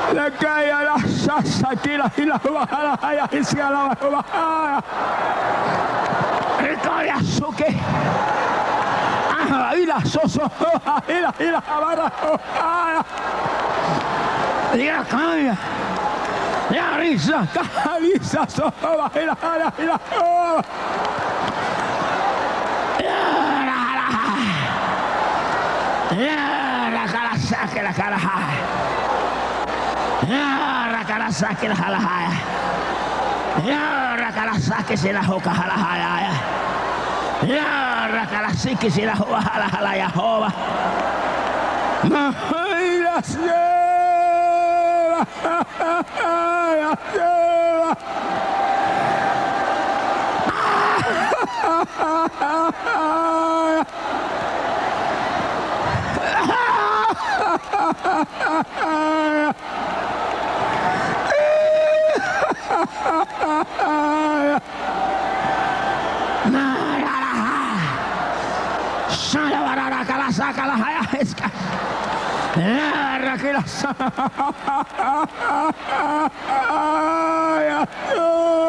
Le cae a la salsa aquí la baja y se a la baja. El Koyasuke. Y la soso. Y la barra. Y la cambia. Ya risa, caliza, soba, y la. Ya la cara saque la cara. Ya la cara saque la jala. Ya la cara saque se la joca jala. Ya la cara saque se la joca jala ya joba. Ay la saca la hayasca. La